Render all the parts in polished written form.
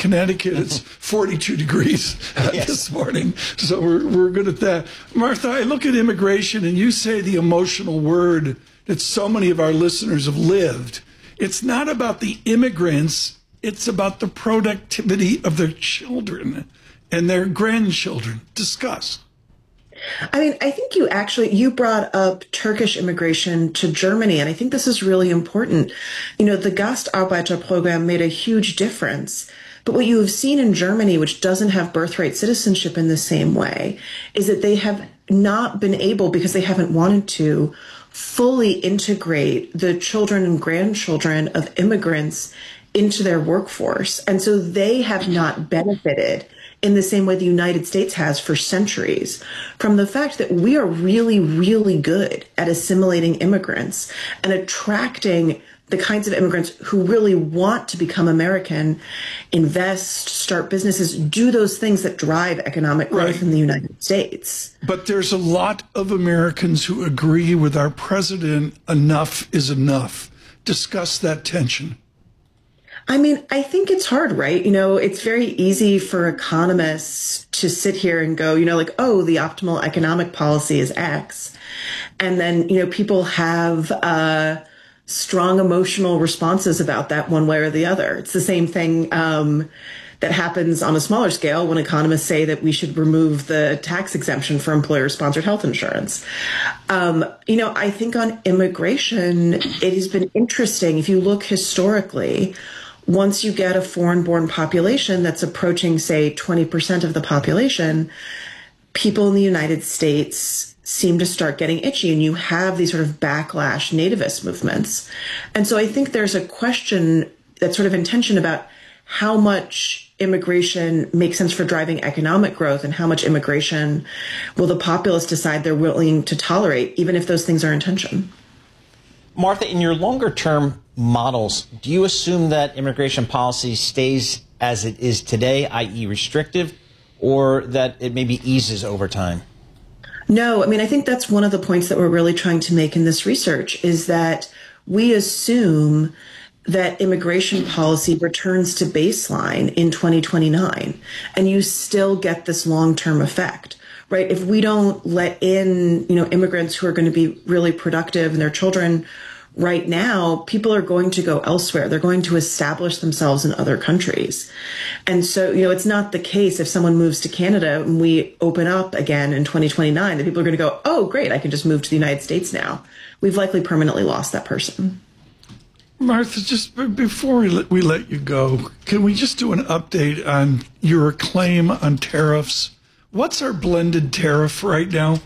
Connecticut, it's 42 degrees this morning. So we're good at that. Martha, I look at immigration and you say the emotional word that so many of our listeners have lived. It's not about the immigrants. It's about the productivity of their children and their grandchildren. Discuss. I mean, I think you brought up Turkish immigration to Germany, and I think this is really important. You know, the Gastarbeiter program made a huge difference. But what you have seen in Germany, which doesn't have birthright citizenship in the same way, is that they have not been able, because they haven't wanted to, fully integrate the children and grandchildren of immigrants into their workforce. And so they have not benefited in the same way the United States has for centuries from the fact that we are really, really good at assimilating immigrants and attracting the kinds of immigrants who really want to become American, invest, start businesses, do those things that drive economic growth in the United States. But there's a lot of Americans who agree with our president, enough is enough. Discuss that tension. I mean, I think it's hard, right? You know, it's very easy for economists to sit here and go, you know, like, oh, the optimal economic policy is X. And then, you know, people have strong emotional responses about that one way or the other. It's the same thing that happens on a smaller scale when economists say that we should remove the tax exemption for employer-sponsored health insurance. You know, I think on immigration, it has been interesting. If you look historically, once you get a foreign-born population that's approaching, say, 20% of the population, people in the United States seem to start getting itchy, and you have these sort of backlash nativist movements. And so I think there's a question that's sort of in tension about how much immigration makes sense for driving economic growth and how much immigration will the populace decide they're willing to tolerate, even if those things are in tension. Martha, in your longer-term models, do you assume that immigration policy stays as it is today, i.e. restrictive, or that it maybe eases over time? No, I mean, I think that's one of the points that we're really trying to make in this research is that we assume that immigration policy returns to baseline in 2029, and you still get this long-term effect, right? If we don't let in, you know, immigrants who are going to be really productive and their children right now, people are going to go elsewhere. They're going to establish themselves in other countries. And so, you know, it's not the case if someone moves to Canada and we open up again in 2029 that people are going to go, oh, great, I can just move to the United States now. We've likely permanently lost that person. Martha, just before we let you go, can we just do an update on your claim on tariffs? What's our blended tariff right now?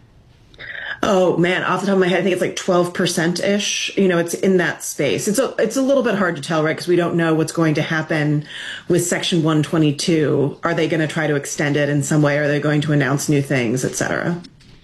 Oh, man, off the top of my head, I think it's like 12%-ish. You know, it's in that space. It's a little bit hard to tell, right? Because we don't know what's going to happen with Section 122. Are they going to try to extend it in some way? Are they going to announce new things, et cetera?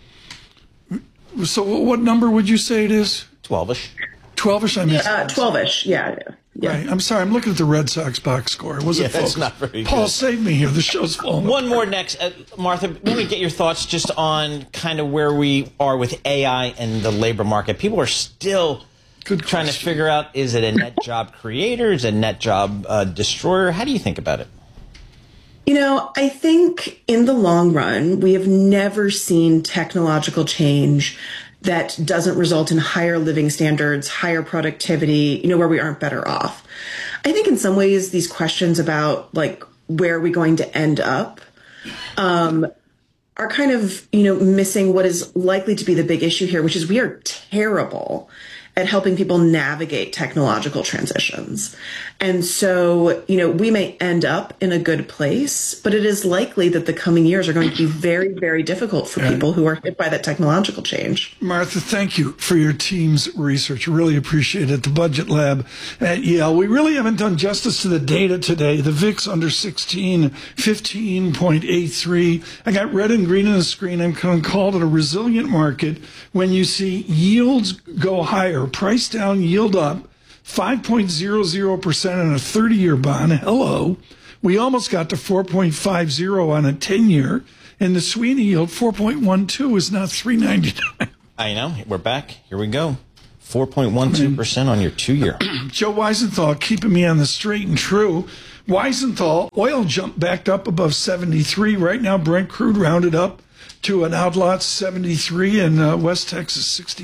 So what number would you say it is? 12-ish. 12-ish? I missed 12-ish, yeah. Right. I'm sorry. I'm looking at the Red Sox box score. It wasn't focused. That's not very Paul, good. save me here. The show's falling One apart. more next. Martha, let me get your thoughts just on kind of where we are with AI and the labor market. People are still trying to figure out, is it a net job creator? Is it a net job destroyer? How do you think about it? You know, I think in the long run, we have never seen technological change that doesn't result in higher living standards, higher productivity, you know, where we aren't better off. I think in some ways these questions about like where are we going to end up are kind of, you know, missing what is likely to be the big issue here, which is we are terrible at helping people navigate technological transitions. And so, you know, we may end up in a good place, but it is likely that the coming years are going to be very, very difficult for people who are hit by that technological change. Martha, thank you for your team's research. Really appreciate it. The Budget Lab at Yale. We really haven't done justice to the data today. The VIX under 16, 15.83. I got red and green on the screen. I'm going to call it a resilient market when you see yields go higher, price down, yield up, 5.00% on a 30-year bond. Hello. We almost got to 4.50 on a 10-year. And the Sweeney yield, 4.12, is now 3.99. I know. We're back. Here we go. 4.12% on your 2-year. Joe Weisenthal keeping me on the straight and true. Weisenthal, oil jumped back up above 73. Right now, Brent crude rounded up to an outlot 73 and West Texas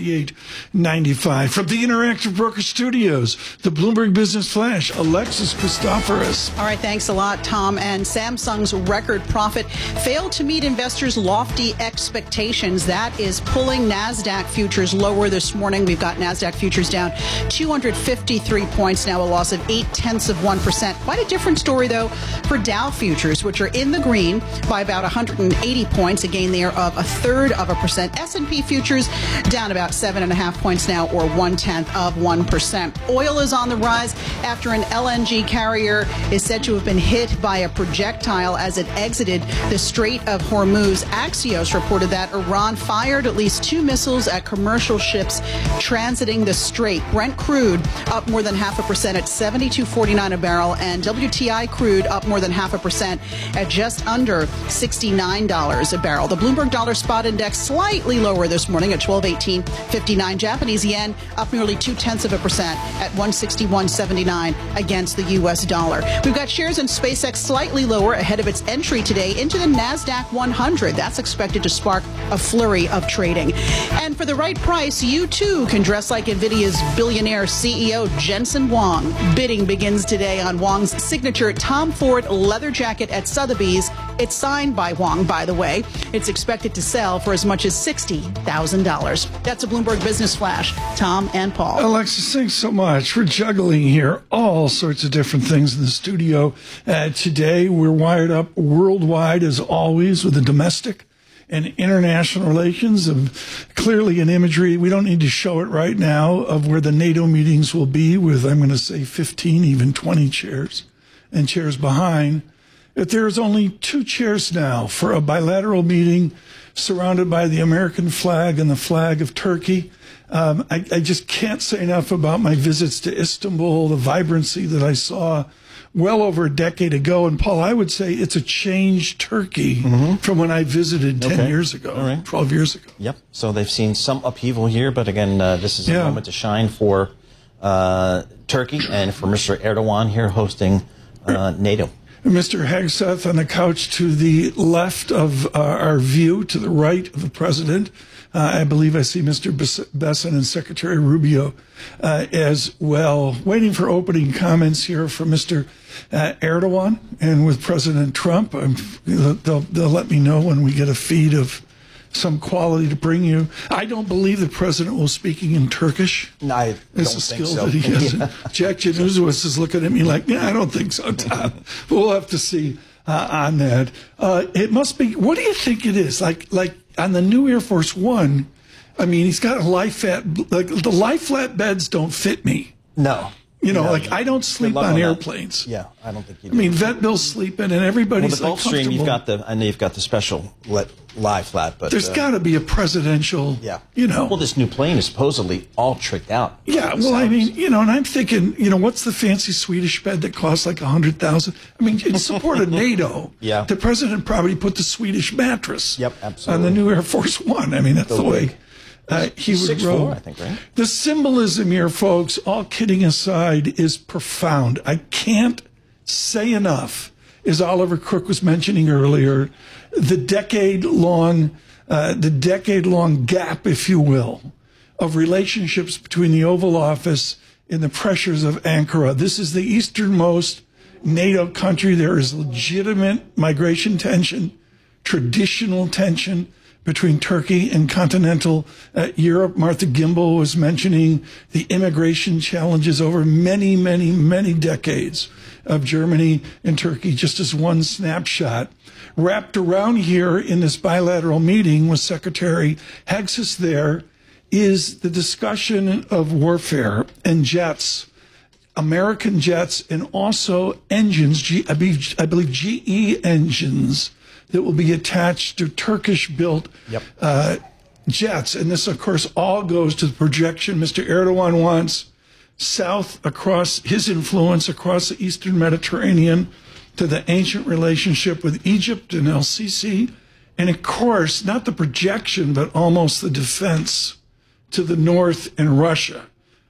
68.95. From the Interactive Broker Studios, the Bloomberg Business Flash, Alexis Christoforous. All right, thanks a lot, Tom. And Samsung's record profit failed to meet investors' lofty expectations. That is pulling NASDAQ futures lower this morning. We've got NASDAQ futures down 253 points, now a loss of 0.8%. Quite a different story, though, for Dow futures, which are in the green by about 180 points, a gain there of 0.33%. S&P futures down about 7.5 points now, or 0.1%. Oil is on the rise after an LNG carrier is said to have been hit by a projectile as it exited the Strait of Hormuz. Axios reported that Iran fired at least 2 missiles at commercial ships transiting the strait. Brent crude up more than 0.5% at $72.49 a barrel, and WTI crude up more than 0.5% at just under $69 a barrel. The Bloomberg Dollar Spot Index slightly lower this morning at 1218.59. Japanese yen up nearly 0.2% at 161.79 against the U.S. dollar. We've got shares in SpaceX slightly lower ahead of its entry today into the NASDAQ 100. That's expected to spark a flurry of trading. And for the right price, you too can dress like NVIDIA's billionaire CEO Jensen Huang. Bidding begins today on Huang's signature Tom Ford leather jacket at Sotheby's. It's signed by Huang, by the way. It's expected to sell for as much as $60,000. That's a Bloomberg Business Flash. Tom and Paul. Alexis, thanks so much. We're juggling here all sorts of different things in the studio. Today, we're wired up worldwide, as always, with the domestic and international relations, of clearly an imagery. We don't need to show it right now of where the NATO meetings will be with, I'm going to say, 15, even 20 chairs and chairs behind. That there's only 2 chairs now for a bilateral meeting surrounded by the American flag and the flag of Turkey. I just can't say enough about my visits to Istanbul, the vibrancy that I saw well over a decade ago. And Paul, I would say it's a changed Turkey from when I visited 10 years ago, 12 years ago. Yep. So they've seen some upheaval here, but again, this is a moment to shine for Turkey and for Mr. Erdogan here hosting NATO. Mr. Hegseth on the couch to the left of our view, to the right of the president. I believe I see Mr. Besson and Secretary Rubio as well. Waiting for opening comments here from Mr. Erdogan and with President Trump. They'll let me know when we get a feed of some quality to bring you. I don't believe the president was speaking in Turkish. No, I it's don't a skill think so. that he has. Jack Januzowicz is looking at me like, yeah, I don't think so, Tom. But we'll have to see on that. It must be, what do you think it is? Like on the new Air Force One, I mean, he's got a lie flat, like the lie flat beds don't fit me. No. You know, like I don't sleep on airplanes. That. Yeah, I don't think you do. I mean, Vet Bill's sleeping and everybody's well, the Gulfstream, you've got the, I know you've got the special lie flat, but there's got to be a presidential, you know. Well, this new plane is supposedly all tricked out. Yeah, well, I mean, you know, and I'm thinking, you know, what's the fancy Swedish bed that costs like $100,000? I mean, in support of NATO, the president probably put the Swedish mattress on the new Air Force One. I mean, that's the way he would roll. 6'4", I think, right? The symbolism here, folks, all kidding aside, is profound. I can't say enough, as Oliver Crook was mentioning earlier, the decade-long gap, if you will, of relationships between the Oval Office and the pressures of Ankara. This is the easternmost NATO country. There is legitimate migration tension, traditional tension between Turkey and continental Europe. Martha Gimbel was mentioning the immigration challenges over many, many, many decades of Germany and Turkey, just as one snapshot. Wrapped around here in this bilateral meeting with Secretary Hegseth there is the discussion of warfare and jets, American jets, and also engines, I believe GE engines, that will be attached to Turkish-built jets. And this, of course, all goes to the projection Mr. Erdogan wants south across his influence across the Eastern Mediterranean to the ancient relationship with Egypt and El-Sisi. And, of course, not the projection, but almost the defense to the north and Russia.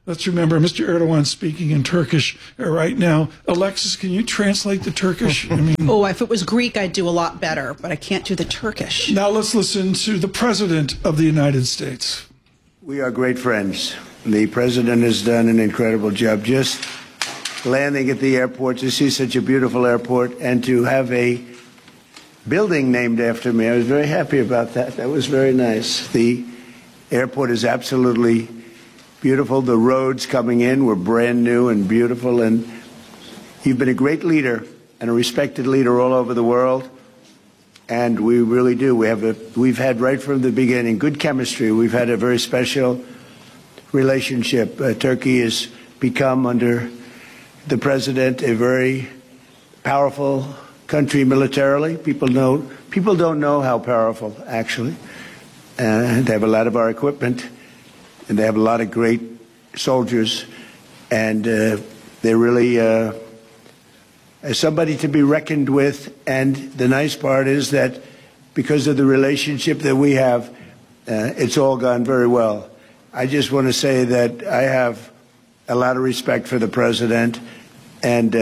Let's remember, Mr. Erdogan speaking in Turkish right now. Alexis, can you translate the Turkish? Oh, if it was Greek, I'd do a lot better, but I can't do the Turkish. Now let's listen to the President of the United States. We are great friends. The President has done an incredible job just landing at the airport, to see such a beautiful airport, and to have a building named after me. I was very happy about that. That was very nice. The airport is absolutely beautiful. The roads coming in were brand new and beautiful, and you've been a great leader and a respected leader all over the world, and we really do. We've had right from the beginning good chemistry. We've had a very special relationship. Turkey has become, under the President, a very powerful country militarily. People don't know how powerful, actually. They have a lot of our equipment, and they have a lot of great soldiers, and they're really somebody to be reckoned with. And the nice part is that because of the relationship that we have, it's all gone very well. I just want to say that I have a lot of respect for the President, and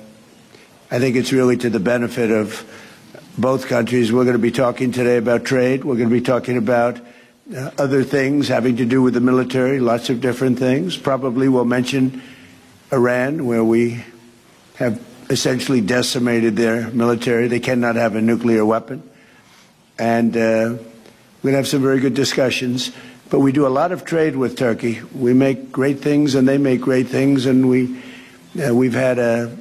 I think it's really to the benefit of both countries. We're going to be talking today about trade. We're going to be talking about other things having to do with the military, lots of different things. Probably we'll mention Iran, where we have essentially decimated their military. They cannot have a nuclear weapon. And we're going to have some very good discussions. But we do a lot of trade with Turkey. We make great things, and they make great things, and we've had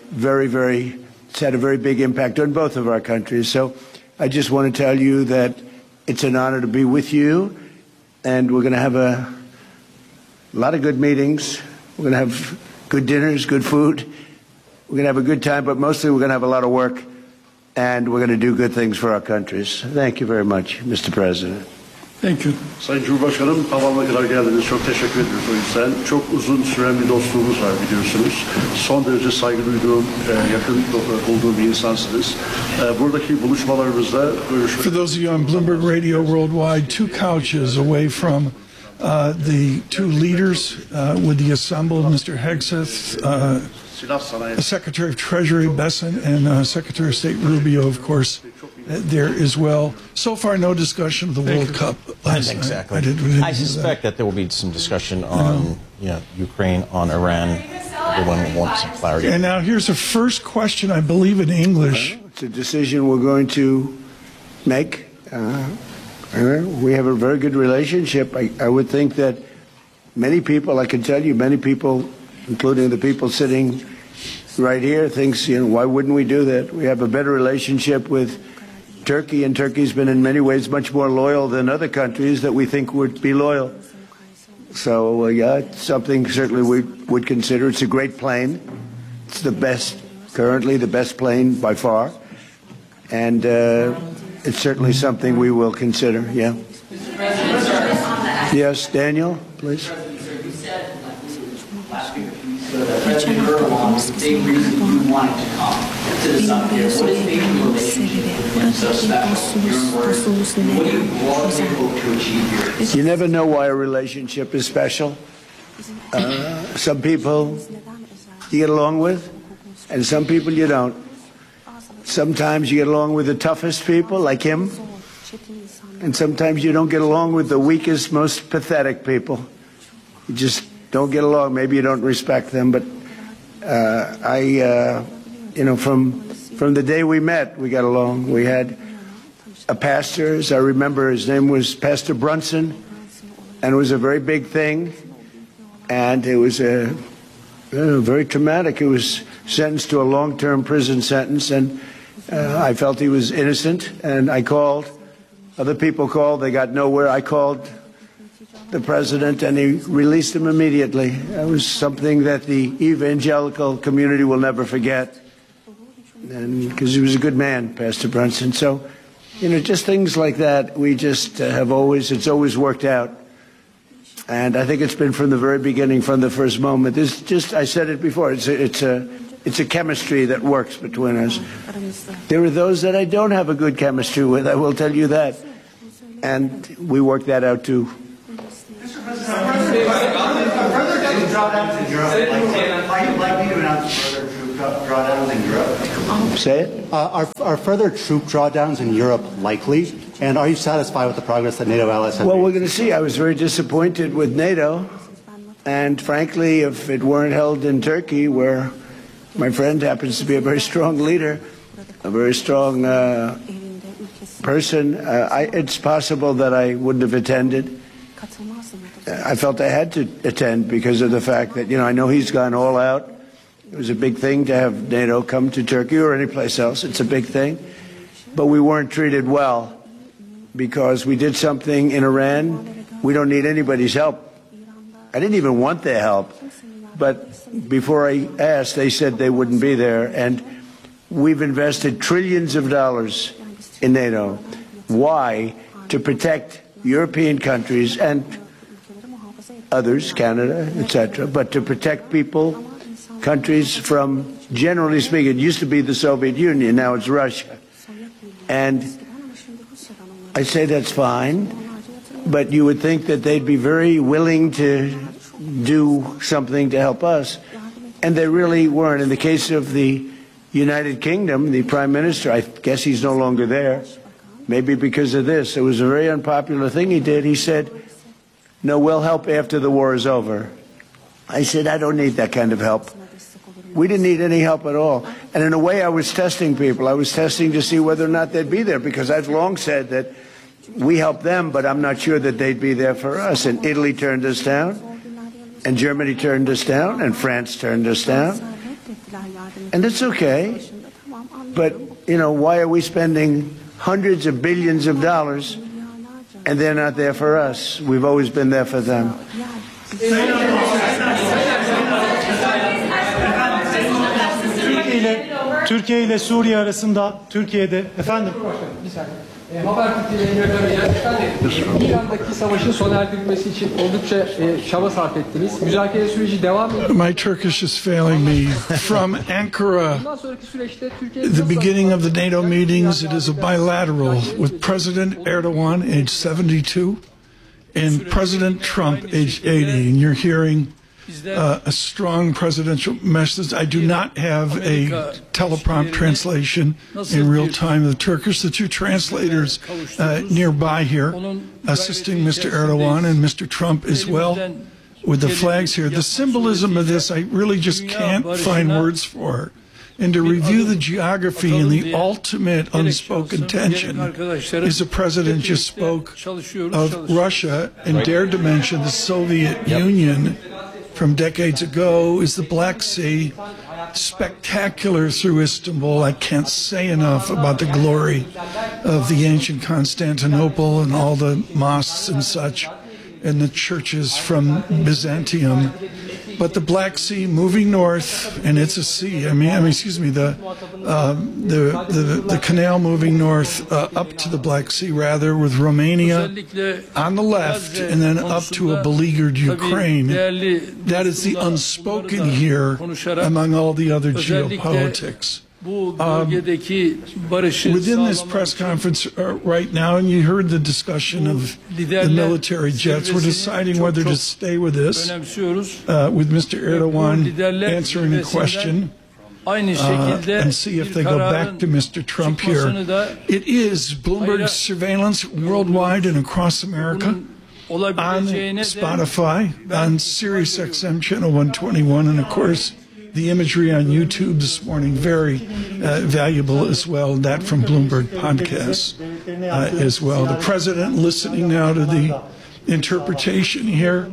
it's had a very big impact on both of our countries. So I just want to tell you that it's an honor to be with you, and we're going to have a lot of good meetings. We're going to have good dinners, good food. We're going to have a good time, but mostly we're going to have a lot of work, and we're going to do good things for our countries. Thank you very much, Mr. President. Thank you. Sayın Cumhurbaşkanım, tamamına kadar geldiniz. Çok teşekkür ediyoruz o yüzden. Çok uzun süren bir dostluğumuz var, biliyorsunuz. Son derece saygı duyduğum, yakın olduğum bir insansınız. Buradaki buluşmalarımızda görüşmek... For those of you on Bloomberg Radio Worldwide, 2 couches away from the 2 leaders with the assembled, Mr. Hegseth, Secretary of Treasury Bessent, and Secretary of State Rubio, of course, there as well. So far, no discussion of the World Cup last night. Exactly. I suspect that there will be some discussion on Ukraine, on Iran. Everyone wants some clarity. And now here's the first question, I believe, in English. It's a decision we're going to make. We have a very good relationship. I would think that many people, I can tell you, many people, including the people sitting right here, thinks, why wouldn't we do that? We have a better relationship with Turkey, and Turkey's been in many ways much more loyal than other countries that we think would be loyal. So, yeah, it's something certainly we would consider. It's a great plane. It's the best, currently the best plane by far. And it's certainly something we will consider, yeah. Yes, Daniel, please. You never know why a relationship is special. Some people you get along with, and some people you don't. Sometimes you get along with the toughest people, like him, and sometimes you don't get along with the weakest, most pathetic people. You just don't get along. Maybe you don't respect them, but from the day we met, we got along. We had a pastor, as I remember, his name was Pastor Brunson, and it was a very big thing, and it was very traumatic. He was sentenced to a long-term prison sentence, and I felt he was innocent, and I called. Other people called. They got nowhere. I called the president, and he released him immediately. It was something that the evangelical community will never forget, and because he was a good man, Pastor Brunson. So, just things like that. We just it's always worked out, and I think it's been from the very beginning, from the first moment. I said it before. It's a chemistry that works between us. There are those that I don't have a good chemistry with. I will tell you that, and we work that out too. drawdowns in Europe likely to announce further troop drawdowns in Europe? Say it. Are further troop drawdowns in Europe likely? And are you satisfied with the progress that NATO allies have made? Well, we're going to see. I was very disappointed with NATO. And frankly, if it weren't held in Turkey, where my friend happens to be a very strong leader, a very strong person, it's possible that I wouldn't have attended. I felt I had to attend because of the fact that, I know he's gone all out. It was a big thing to have NATO come to Turkey or any place else. It's a big thing. But we weren't treated well because we did something in Iran. We don't need anybody's help. I didn't even want their help. But before I asked, they said they wouldn't be there. And we've invested trillions of dollars in NATO. Why? To protect European countries and others, Canada, etc., but to protect people, countries from, generally speaking, it used to be the Soviet Union, now it's Russia. And I say that's fine, but you would think that they'd be very willing to do something to help us, and they really weren't. In the case of the United Kingdom, the Prime Minister, I guess he's no longer there, maybe because of this. It was a very unpopular thing he did. He said, no, we'll help after the war is over. I said, I don't need that kind of help. We didn't need any help at all. And in a way, I was testing people. I was testing to see whether or not they'd be there, because I've long said that we helped them, but I'm not sure that they'd be there for us. And Italy turned us down, and Germany turned us down, and France turned us down. And it's okay. But, why are we spending hundreds of billions of dollars and they're not there for us? We've always been there for them. Türkiye ile Suriye arasında Türkiye'de efendim Habertürk TV'nin yönetmeni İran'daki savaşın sona erdirilmesi için oldukça çaba sarf ettiniz. Müzakere süreci devam ediyor. My Turkish is failing me. From Ankara, the beginning of the NATO meetings, it is a bilateral with President Erdogan, age 72, and President Trump, age 80. And you're hearing a strong presidential message. I do not have a teleprompt translation in real time of the Turkish. The two translators nearby here assisting Mr. Erdogan and Mr. Trump as well with the flags here. The symbolism of this, I really just can't find words for. And to review the geography and the ultimate unspoken tension is the president just spoke of Russia and dared to mention the Soviet Union from decades ago is the Black Sea, spectacular through Istanbul. I can't say enough about the glory of the ancient Constantinople and all the mosques and such, and the churches from Byzantium. But the Black Sea moving north, and it's a sea. The canal moving north up to the Black Sea, rather, with Romania on the left, and then up to a beleaguered Ukraine. That is the unspoken here among all the other geopolitics. Within this press conference right now, and you heard the discussion of the military jets, we're deciding whether to stay with this, with Mr. Erdogan answering a question, and see if they go back to Mr. Trump here. It is Bloomberg surveillance worldwide and across America, on Spotify, on Sirius XM Channel 121, and of course, the imagery on YouTube this morning, very valuable as well, that from Bloomberg Podcasts as well. The president listening now to the interpretation here.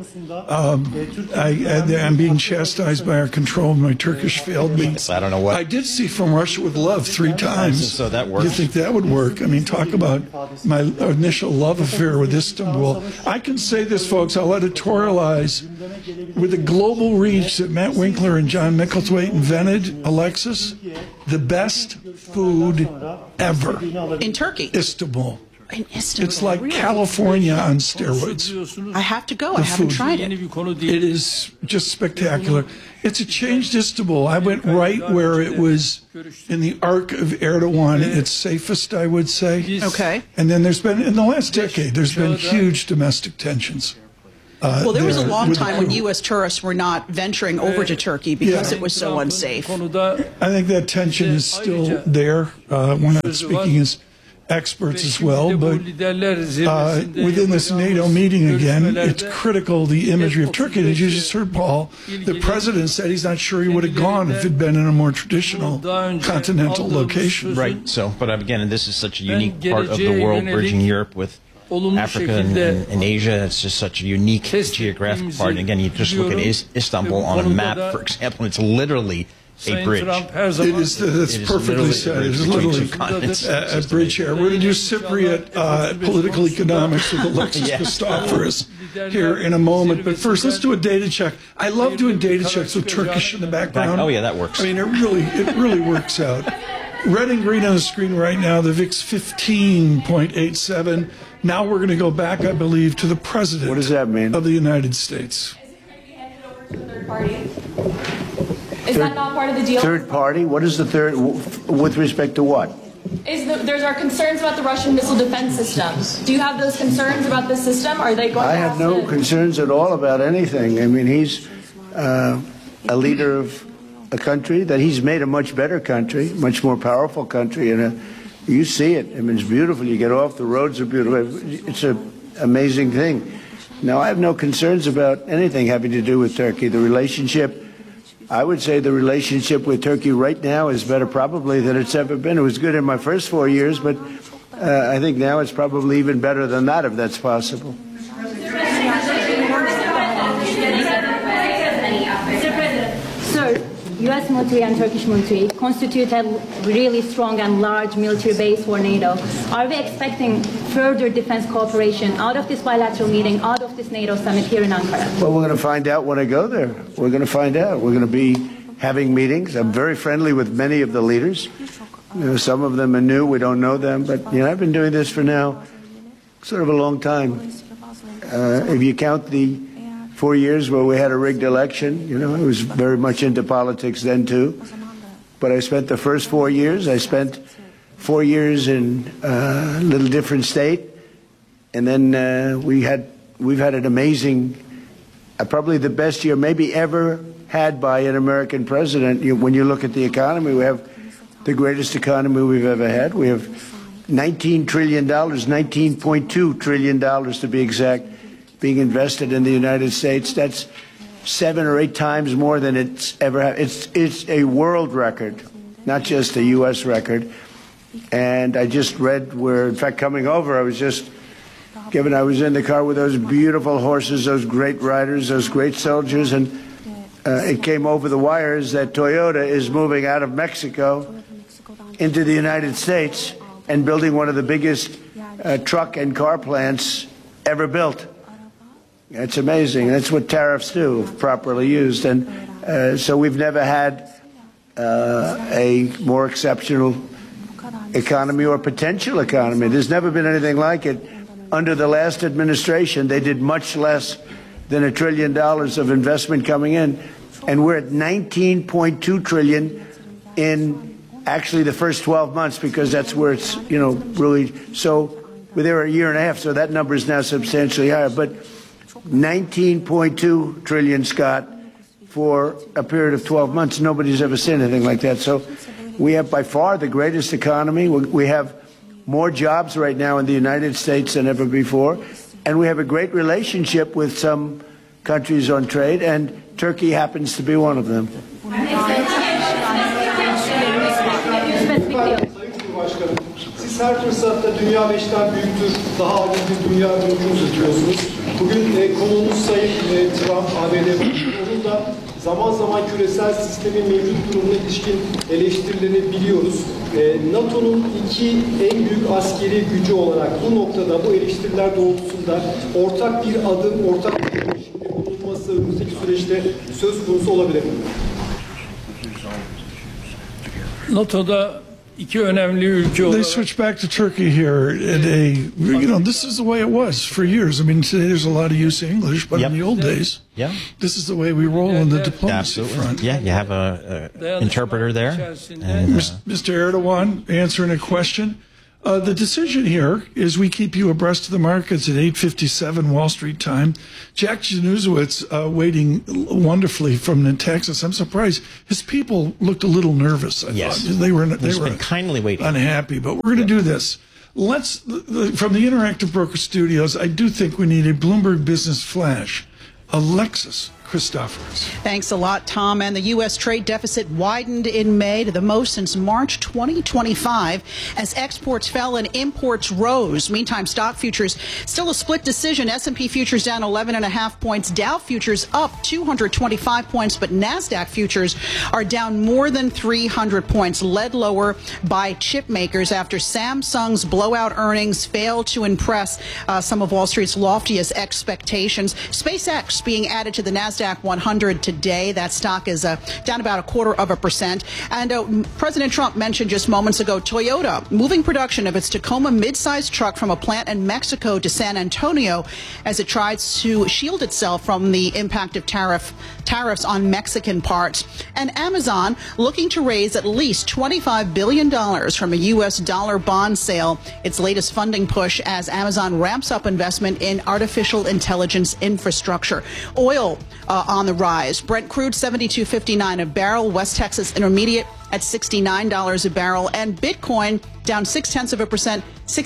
I'm being chastised by our control. My Turkish failed me. Yes, I don't know what. I did see From Russia with Love 3 times. So that works. You think that would work? I mean, talk about my initial love affair with Istanbul. I can say this, folks, I'll editorialize. With the global reach that Matt Winkler and John Micklethwaite invented, Alexis, the best food ever. In Turkey? Istanbul. In Istanbul. It's like California on steroids. I have to go. I haven't tried it. It is just spectacular. It's a changed Istanbul. I went right where it was in the arc of Erdogan, its safest, I would say. Okay. And then there's been, in the last decade, there's been huge domestic tensions. Well, there was a long time when U.S. tourists were not venturing over to Turkey because it was so unsafe. I think that tension is still there. We're not speaking as experts as well, but within this NATO meeting again, it's critical, the imagery of Turkey. As you just heard, Paul, the president said he's not sure he would have gone if it'd been in a more traditional continental location. Right. So, but again, this is such a unique part of the world, bridging Europe with Africa and Asia. It's just such a unique geographic part. And again, you just look at Istanbul on a map, for example, it's literally a bridge. It's perfectly said. It's literally a bridge here. We're going to do Cypriot political economics with Alexis Christoforous here in a moment. But first, let's do a data check. I love doing data checks with Turkish in the background. Oh, yeah, that works. I mean, it really works out. Red and green on the screen right now, the VIX 15.87. Now we're going to go back, I believe, to the president What does that mean? of the United States. Is that not part of the deal? Third party? What is the third, with respect to what? There's our concerns about the Russian missile defense system. Do you have those concerns about this system? Are they going I have no concerns at all about anything. I mean, he's a leader of a country that he's made a much better country, much more powerful country, and you see it. I mean, it's beautiful. You get off, the roads are beautiful. It's an amazing thing. Now, I have no concerns about anything having to do with Turkey. The relationship, I would say the relationship with Turkey right now is better probably than it's ever been. It was good in my first 4 years, but I think now it's probably even better than that, if that's possible. Sir, U.S. military and Turkish military constitute a really strong and large military base for NATO. Are we expecting further defense cooperation out of this bilateral meeting, out of this NATO summit here in Ankara? Well, we're going to find out when I go there. We're going to find out. We're going to be having meetings. I'm very friendly with many of the leaders. You know, some of them are new. We don't know them. But, you know, I've been doing this for now sort of a long time. If you count the 4 years where we had a rigged election, you know, I was very much into politics then too. But I spent the first 4 years, I spent 4 years in a little different state. And then we've had an amazing, probably the best year maybe ever had by an American president. When you look at the economy, we have the greatest economy we've ever had. We have $19 trillion, $19.2 trillion to be exact, being invested in the United States. That's 7 or 8 times more than it's ever had. It's a world record, not just a U.S. record. And I just read where, in fact, coming over, I was in the car with those beautiful horses, those great riders, those great soldiers, and it came over the wires that Toyota is moving out of Mexico into the United States and building one of the biggest truck and car plants ever built. It's amazing. That's what tariffs do, if properly used. And so we've never had a more exceptional economy or potential economy. There's never been anything like it. Under the last administration, they did much less than $1 trillion of investment coming in. And we're at $19.2 trillion in actually the first 12 months, because that's where it's, you know, really, so we're there a year and a half, so that number is now substantially higher. But 19.2 trillion, Scott, for a period of 12 months. Nobody's ever seen anything like that. So we have by far the greatest economy. We have more jobs right now in the United States than ever before. And we have a great relationship with some countries on trade, and Turkey happens to be one of them. Siz her fırsatta dünya 5'ten büyüktür, daha adil bir dünya görüşünü tutuyorsunuz. Bugün konuğumuz Sayın Trump, ABD Başkanı, onun da zaman zaman küresel sistemin mevcut durumuna ilişkin eleştirilerini biliyoruz. NATO'nun 2 en büyük askeri gücü olarak bu noktada, bu eleştiriler doğrultusunda ortak bir adım, ortak bir girişimde bulunması önümüzdeki süreçte söz konusu olabilir mi? NATO'da iki önemli ülke olarak... They switch back to Turkey here at this is the way it was for years. I mean, today there's a lot of use of English, but in the old days, this is the way we roll on the diplomacy front. Yeah, you have an interpreter there. And, Mr. Erdogan answering a question. The decision here is we keep you abreast of the markets at 8:57 Wall Street time. Jack Januszowicz waiting wonderfully from Texas. I'm surprised his people looked a little nervous. I thought. They were kindly waiting, unhappy. But we're going to do this. Let's from the Interactive Broker Studios. I do think we need a Bloomberg Business Flash. Alexis Christoforous. Thanks a lot, Tom. And the U.S. trade deficit widened in May to the most since March 2025 as exports fell and imports rose. Meantime, stock futures still a split decision. S&P futures down 11.5 points. Dow futures up 225 points, but NASDAQ futures are down more than 300 points, led lower by chip makers after Samsung's blowout earnings failed to impress some of Wall Street's loftiest expectations. SpaceX being added to the NASDAQ 100 today. That stock is down about 0.25%. And President Trump mentioned just moments ago Toyota moving production of its Tacoma midsize truck from a plant in Mexico to San Antonio as it tries to shield itself from the impact of tariffs on Mexican parts. And Amazon looking to raise at least $25 billion from a U.S. dollar bond sale, its latest funding push as Amazon ramps up investment in artificial intelligence infrastructure. Oil on the rise. Brent crude $72.59 a barrel. West Texas Intermediate at $69 a barrel. And Bitcoin down 0.6%,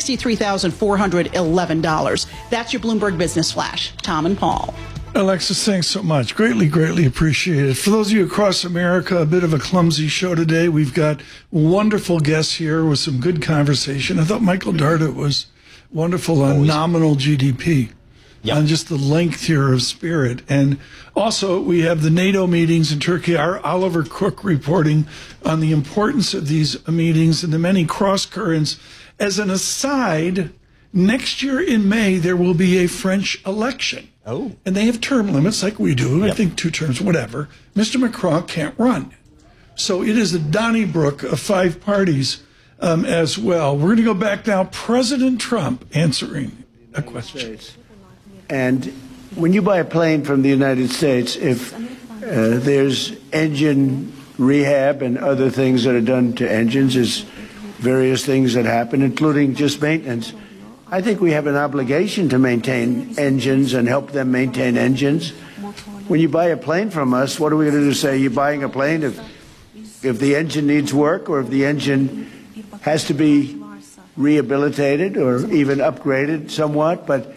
$63,411. That's your Bloomberg Business Flash. Tom and Paul. Alexis, thanks so much. Greatly appreciated. For those of you across America, a bit of a clumsy show today. We've got wonderful guests here with some good conversation. I thought Michael Darda was wonderful on nominal GDP. Yep. On just the length here of spirit. And also, we have the NATO meetings in Turkey. Our Oliver Cook reporting on the importance of these meetings and the many cross currents. As an aside, next year in May, there will be a French election. Oh. And they have term limits like we do. Yep. I think 2 terms, whatever. Mr. Macron can't run. So it is a Donnybrook of 5 parties as well. We're going to go back now. President Trump answering a question. And when you buy a plane from the United States, if there's engine rehab and other things that are done to engines, there's various things that happen, including just maintenance. I think we have an obligation to maintain engines and help them maintain engines. When you buy a plane from us, what are we going to do? Say you're buying a plane if the engine needs work or if the engine has to be rehabilitated or even upgraded somewhat, but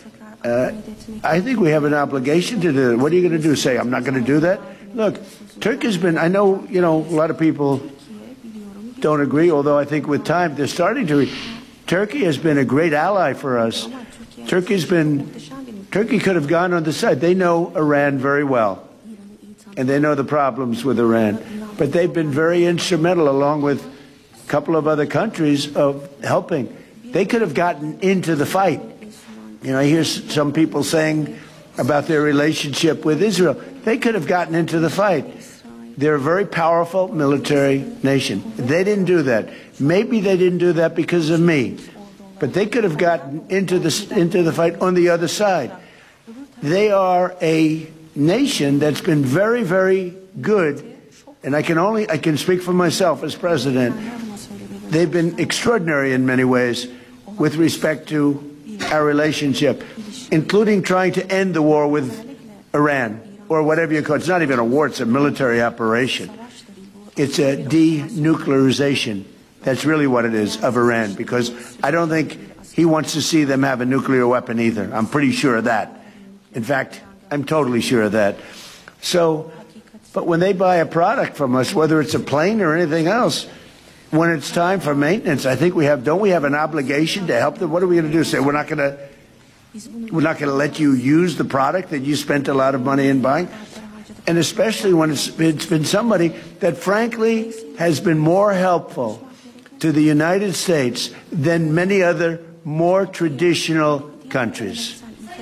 I think we have an obligation to do that. What are you going to do? Say, I'm not going to do that? Look, Turkey's been, I know, a lot of people don't agree, although I think with time they're starting to. Turkey has been a great ally for us. Turkey could have gone on the side. They know Iran very well, and they know the problems with Iran. But they've been very instrumental, along with a couple of other countries, of helping. They could have gotten into the fight. I hear some people saying about their relationship with Israel. They could have gotten into the fight. They're a very powerful military nation. They didn't do that. Maybe they didn't do that because of me. But they could have gotten into the fight on the other side. They are a nation that's been very, very good. And I can speak for myself as president. They've been extraordinary in many ways with respect to our relationship, including trying to end the war with Iran, or whatever you call it. It's not even a war, it's a military operation. It's a denuclearization. That's really what it is, of Iran, because I don't think he wants to see them have a nuclear weapon either. I'm pretty sure of that. In fact, I'm totally sure of that. So, but when they buy a product from us, whether it's a plane or anything else, when it's time for maintenance, I think don't we have an obligation to help them? What are we going to do? Say we're not going to let you use the product that you spent a lot of money in buying? And especially when it's been somebody that frankly has been more helpful to the United States than many other more traditional countries.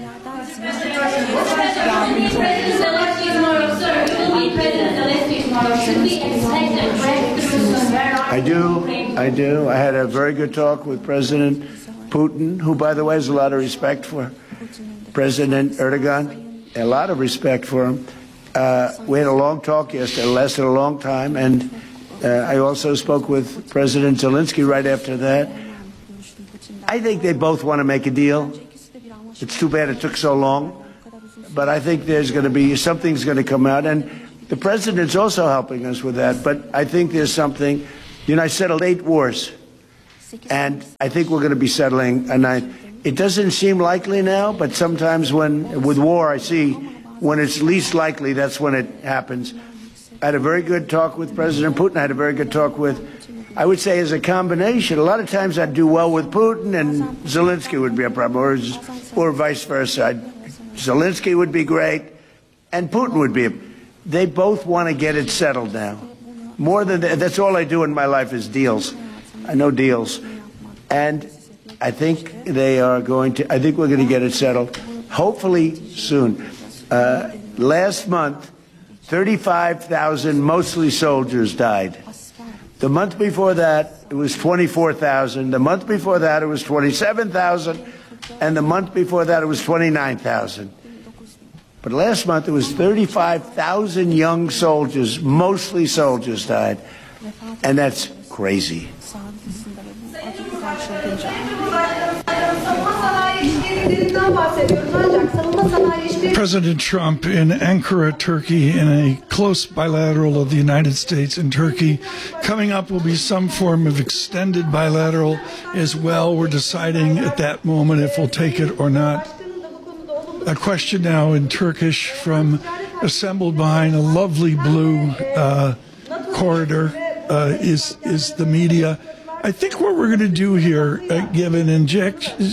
I do. I had a very good talk with President Putin, who, by the way, has a lot of respect for President Erdogan, a lot of respect for him. We had a long talk yesterday. It lasted a long time. And I also spoke with President Zelensky right after that. I think they both want to make a deal. It's too bad it took so long. But I think there's going to be, something's going to come out. And the president's also helping us with that. But I think there's something, you know, I settled 8 wars. And I think we're going to be settling a 9th. It doesn't seem likely now, but sometimes with war, I see when it's least likely, that's when it happens. I had a very good talk with President Putin. I had a very good talk with, I would say, as a combination. A lot of times I'd do well with Putin and Zelensky would be a problem, or vice versa. Zelensky would be great, and Putin would be. They both want to get it settled now. More than that, that's all I do in my life is deals. I know deals. And I think they are going to, I think we're going to get it settled, hopefully soon. Last month, 35,000, mostly soldiers, died. The month before that, it was 24,000. The month before that, it was 27,000. And the month before that, it was 29,000. But last month, it was 35,000 young soldiers, mostly soldiers, died. And that's crazy. President Trump in Ankara, Turkey, in a close bilateral of the United States and Turkey. Coming up will be some form of extended bilateral as well. We're deciding at that moment if we'll take it or not. A question now in Turkish from assembled behind a lovely blue corridor is the media. I think what we're going to do here, given and Jack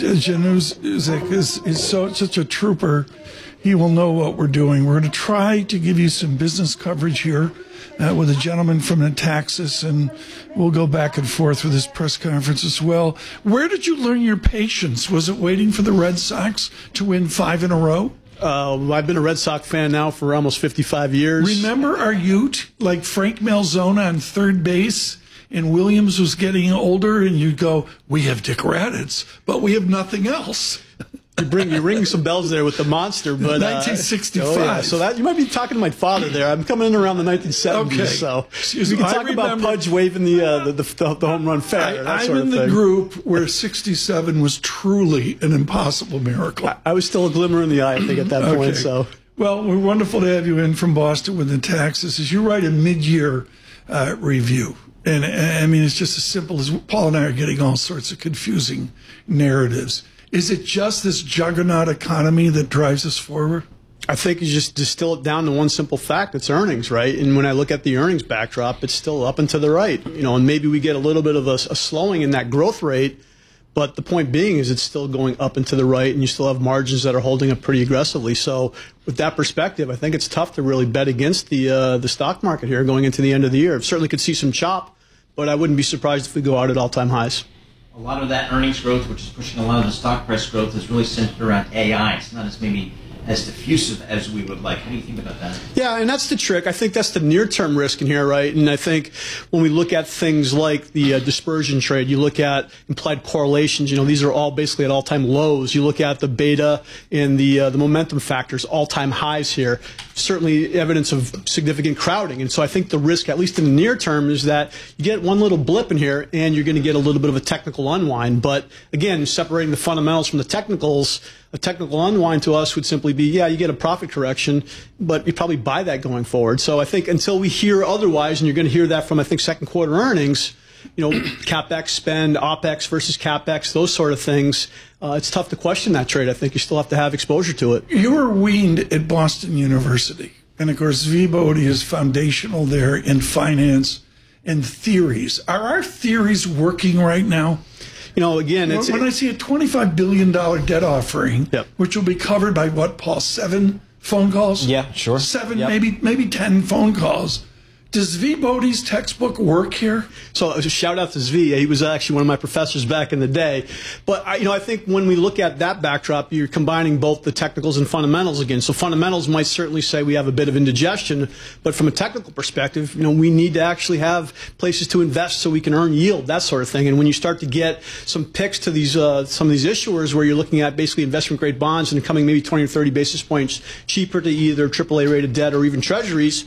Januzek is such a trooper, he will know what we're doing. We're going to try to give you some business coverage here with a gentleman from Netaxis, and we'll go back and forth with his press conference as well. Where did you learn your patience? Was it waiting for the Red Sox to win 5 in a row? I've been a Red Sox fan now for almost 55 years. Remember our Ute, like Frank Malzona on third base? And Williams was getting older, and you'd go, we have Dick Raditz, but we have nothing else. You ring some bells there with the monster, but 1965. Oh yeah, so that you might be talking to my father there. I'm coming in around the 1970s, okay. So we can talk about Pudge waving the home run fair. I'm in the group where 67 was truly an impossible miracle. I was still a glimmer in the eye, I think, at that point. Okay. So well, we're wonderful to have you in from Boston with Netaxis. As you write a mid-year review. And I mean, it's just as simple as Paul and I are getting all sorts of confusing narratives. Is it just this juggernaut economy that drives us forward? I think you just distill it down to one simple fact. It's earnings, right? And when I look at the earnings backdrop, it's still up and to the right. You know, and maybe we get a little bit of a slowing in that growth rate. But the point being is it's still going up and to the right, and you still have margins that are holding up pretty aggressively. So with that perspective, I think it's tough to really bet against the stock market here going into the end of the year. Certainly could see some chop, but I wouldn't be surprised if we go out at all-time highs. A lot of that earnings growth, which is pushing a lot of the stock price growth, is really centered around AI. It's not as maybe as diffusive as we would like. How do you think about that? Yeah, and that's the trick. I think that's the near-term risk in here, right? And I think when we look at things like the dispersion trade, you look at implied correlations, you know, these are all basically at all-time lows. You look at the beta and the momentum factors, all-time highs here. Certainly evidence of significant crowding. And so I think the risk, at least in the near term, is that you get one little blip in here and you're going to get a little bit of a technical unwind. But again, separating the fundamentals from the technicals, a technical unwind to us would simply be, yeah, you get a profit correction, but you probably buy that going forward. So I think until we hear otherwise, and you're going to hear that from, I think, second quarter earnings, you know, CapEx spend, OpEx versus CapEx, those sort of things, it's tough to question that trade. I think you still have to have exposure to it. You were weaned at Boston University. And, of course, Zvi Bodie is foundational there in finance and theories. Are our theories working right now? You know, again, it's... When I see a $25 billion debt offering, yep, which will be covered by, what, Paul, 7 phone calls? Yeah, sure. 7, yep, maybe 10 phone calls. Does Zvi Bodie's textbook work here? So shout out to Zvi. He was actually one of my professors back in the day. But I think when we look at that backdrop, you're combining both the technicals and fundamentals again. So fundamentals might certainly say we have a bit of indigestion, but from a technical perspective, you know, we need to actually have places to invest so we can earn yield, that sort of thing. And when you start to get some picks to these some of these issuers where you're looking at basically investment grade bonds and coming maybe 20 or 30 basis points cheaper to either AAA rated debt or even treasuries,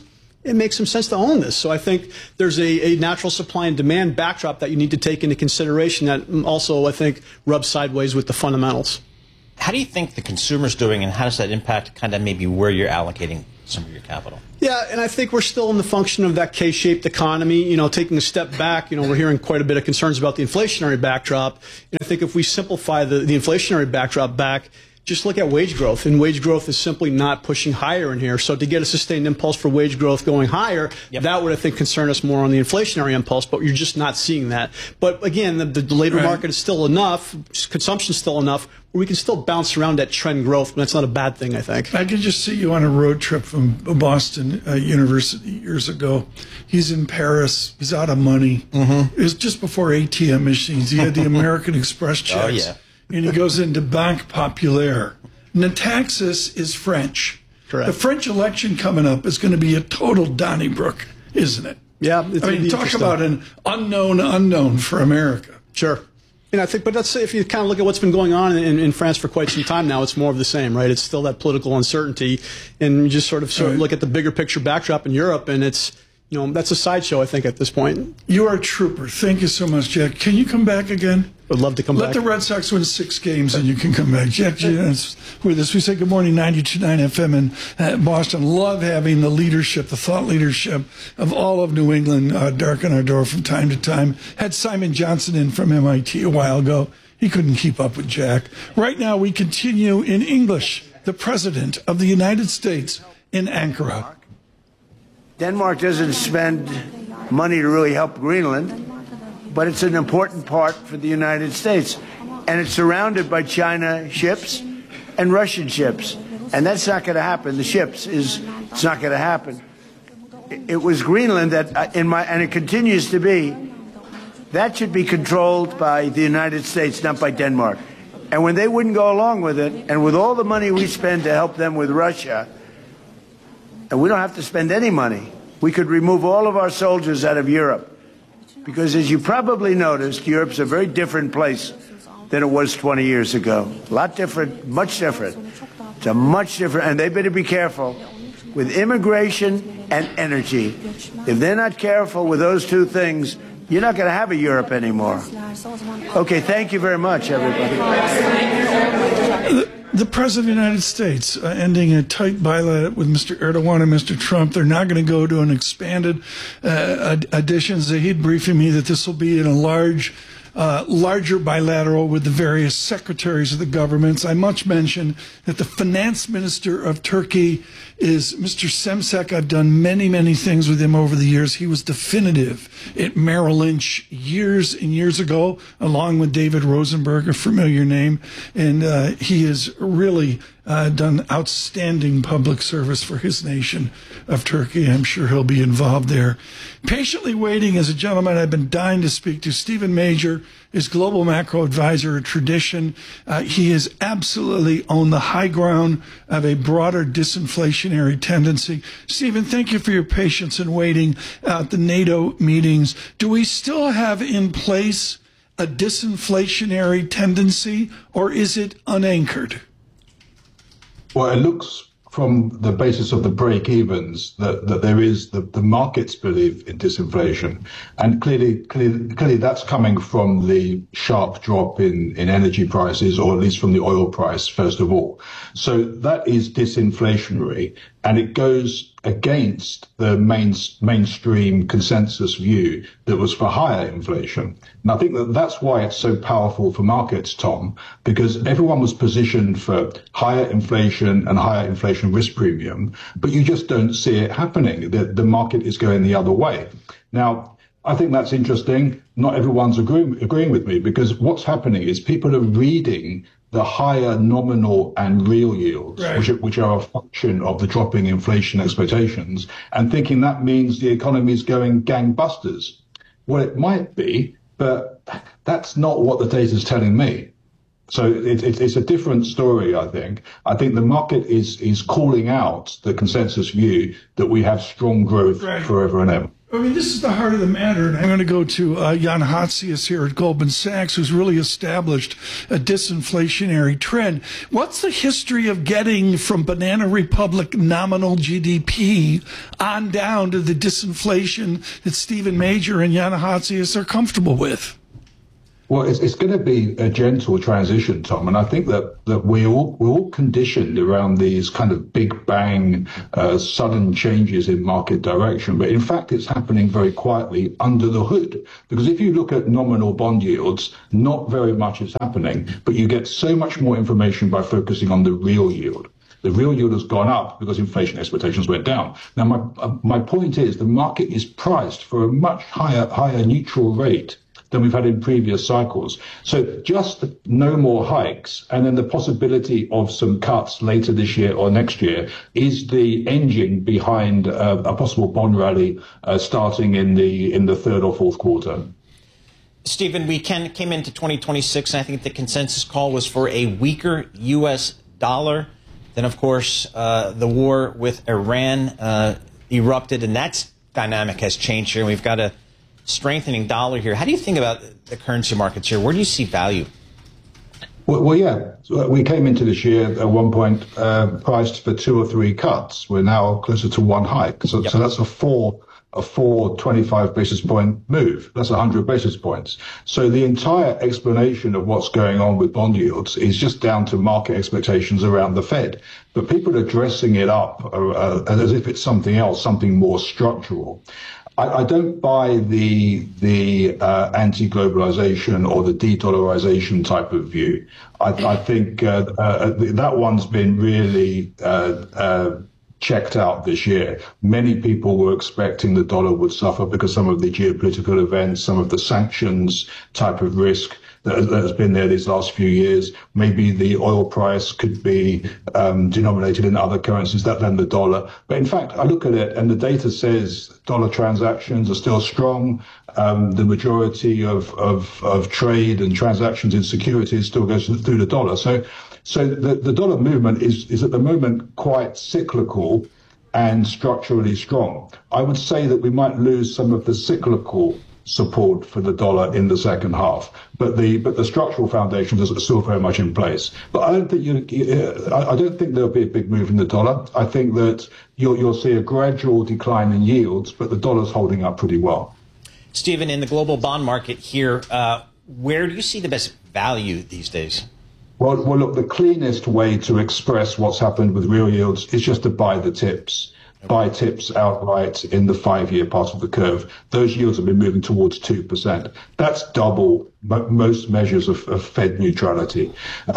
it makes some sense to own this. So I think there's a natural supply and demand backdrop that you need to take into consideration that also, I think, rubs sideways with the fundamentals. How do you think the consumer's doing, and how does that impact kind of maybe where you're allocating some of your capital? Yeah, and I think we're still in the function of that K-shaped economy. You know, taking a step back, we're hearing quite a bit of concerns about the inflationary backdrop. And I think if we simplify the inflationary backdrop back, just look at wage growth, and wage growth is simply not pushing higher in here. So to get a sustained impulse for wage growth going higher, that would, I think, concern us more on the inflationary impulse, but you're just not seeing that. But again, the labor market is still enough, consumption is still enough, where we can still bounce around that trend growth, but that's not a bad thing, I think. I could just see you on a road trip from Boston University years ago. He's in Paris. He's out of money. It was just before ATM machines. He had the American Express checks. Oh, yeah. And he goes into Banque Populaire. Natixis is French. Correct. The French election coming up is going to be a total Donnybrook, isn't it? Yeah. I mean, talk about an unknown for America. Sure. And I think, but let's say if you kind of look at what's been going on in France for quite some time now, it's more of the same, right? It's still that political uncertainty, and you just sort of look at the bigger picture backdrop in Europe, and it's, that's a sideshow, I think, at this point. You are a trooper. Thank you so much, Jack. Can you come back again? Would love to come back. Let the Red Sox win 6 games, and you can come back. Jack is with us. We say good morning, 92.9 FM in Boston. Love having the leadership, the thought leadership of all of New England darken our door from time to time. Had Simon Johnson in from MIT a while ago. He couldn't keep up with Jack. Right now, we continue in English. The President of the United States in Ankara. Denmark doesn't spend money to really help Greenland, but it's an important part for the United States. And it's surrounded by China ships and Russian ships. And that's not going to happen. It's not going to happen. It was Greenland that, and it continues to be, that should be controlled by the United States, not by Denmark. And when they wouldn't go along with it, and with all the money we spend to help them with Russia, and we don't have to spend any money, we could remove all of our soldiers out of Europe. Because as you probably noticed, Europe's a very different place than it was 20 years ago. A lot different, much different. It's a much different, and they better be careful with immigration and energy. If they're not careful with those two things, you're not going to have a Europe anymore. Okay, thank you very much, everybody. The President of the United States ending a tight bilateral with Mr. Erdogan and Mr. Trump. They're now going to go to an expanded edition. Zahid briefing me that this will be in a larger bilateral with the various secretaries of the governments. I must mention that the finance minister of Turkey is Mr. Semsek. I've done many, many things with him over the years. He was definitive at Merrill Lynch years and years ago, along with David Rosenberg, a familiar name. And he has really done outstanding public service for his nation of Turkey. I'm sure he'll be involved there. Patiently waiting is a gentleman I've been dying to speak to. Stephen Major is global macro advisor at Tradition. He has absolutely on the high ground of a broader disinflationary tendency. Stephen, thank you for your patience in waiting at the NATO meetings. Do we still have in place a disinflationary tendency, or is it unanchored? Well, it looks from the basis of the break-evens that there is the markets believe in disinflation, and clearly that's coming from the sharp drop in energy prices, or at least from the oil price first of all. So that is disinflationary, and it goes against the mainstream consensus view that was for higher inflation. And I think that's why it's so powerful for markets, Tom, because everyone was positioned for higher inflation and higher inflation risk premium, but you just don't see it happening. The market is going the other way. Now, I think that's interesting. Not everyone's agreeing with me, because what's happening is people are reading the higher nominal and real yields, right, which are a function of the dropping inflation expectations, and thinking that means the economy is going gangbusters. Well, it might be, but that's not what the data is telling me. So it's a different story, I think. I think the market is calling out the consensus view that we have strong growth forever and ever. I mean, this is the heart of the matter, and I'm going to go to Jan Hatzius here at Goldman Sachs, who's really established a disinflationary trend. What's the history of getting from Banana Republic nominal GDP on down to the disinflation that Stephen Major and Jan Hatzius are comfortable with? Well, it's going to be a gentle transition, Tom, and I think that we're all conditioned around these kind of big bang, sudden changes in market direction. But in fact, it's happening very quietly under the hood. Because if you look at nominal bond yields, not very much is happening, but you get so much more information by focusing on the real yield. The real yield has gone up because inflation expectations went down. Now, my point is the market is priced for a much higher neutral rate than we've had in previous cycles. So just no more hikes, and then the possibility of some cuts later this year or next year is the engine behind a possible bond rally starting in the third or fourth quarter. Stephen, we came into 2026, and I think the consensus call was for a weaker U.S. dollar. Then, of course, the war with Iran erupted, and that dynamic has changed here. And we've got a strengthening dollar here. How do you think about the currency markets here? Where do you see value? Well, yeah, we came into this year at one point priced for 2 or 3 cuts. We're now closer to 1 hike. So that's a 25 basis point move. That's 100 basis points. So the entire explanation of what's going on with bond yields is just down to market expectations around the Fed. But people are dressing it up as if it's something else, something more structural. I don't buy the anti-globalization or the de-dollarization type of view. I think that one's been really checked out this year. Many people were expecting the dollar would suffer because some of the geopolitical events, some of the sanctions type of risk that has been there these last few years. Maybe the oil price could be denominated in other currencies than the dollar. But in fact, I look at it and the data says dollar transactions are still strong. The majority of trade and transactions in securities still goes through the dollar. So the dollar movement is at the moment quite cyclical and structurally strong. I would say that we might lose some of the cyclical support for the dollar in the second half, but the structural foundations are still very much in place. But I don't think I don't think there'll be a big move in the dollar. I think that you'll see a gradual decline in yields, but the dollar's holding up pretty well. Stephen, in the global bond market here, where do you see the best value these days? Well, look, the cleanest way to express what's happened with real yields is just to buy the tips. Buy tips outright in the 5-year part of the curve. Those yields have been moving towards 2%. That's double most measures of Fed neutrality.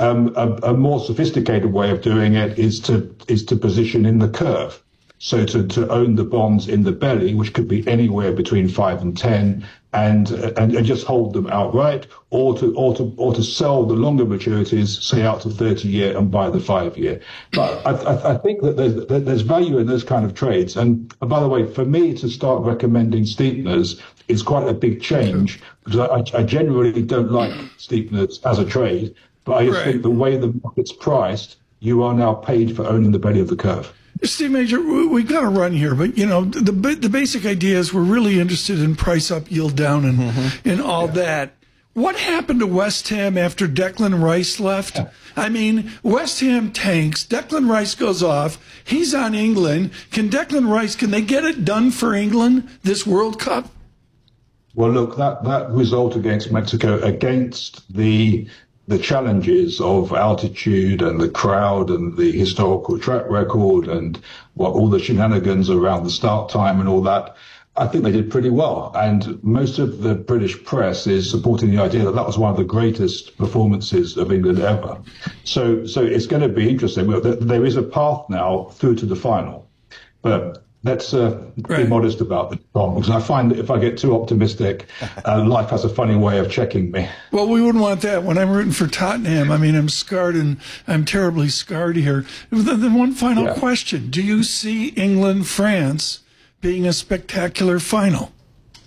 A more sophisticated way of doing it is to position in the curve. So to own the bonds in the belly, which could be anywhere between 5 and 10, and just hold them outright, or to sell the longer maturities, say out to 30-year, and buy the 5-year. But I think that there's value in those kind of trades. And by the way, for me to start recommending steepeners is quite a big change, because I generally don't like steepeners as a trade. But I just think the way the market's priced, you are now paid for owning the belly of the curve. Steve Major, we've got to run here, but the basic idea is we're really interested in price up, yield down, and all that. What happened to West Ham after Declan Rice left? I mean, West Ham tanks. Declan Rice goes off. He's on England. Can they get it done for England this World Cup? Well, look, that result against Mexico, against the challenges of altitude and the crowd and the historical track record and all the shenanigans around the start time and all that, I think they did pretty well. And most of the British press is supporting the idea that that was one of the greatest performances of England ever. So it's going to be interesting. There is a path now through to the final. But let's be modest about it, Tom, because I find that if I get too optimistic, life has a funny way of checking me. Well, we wouldn't want that. When I'm rooting for Tottenham, I mean, I'm scarred, and I'm terribly scarred here. Then one final question. Do you see England-France being a spectacular final?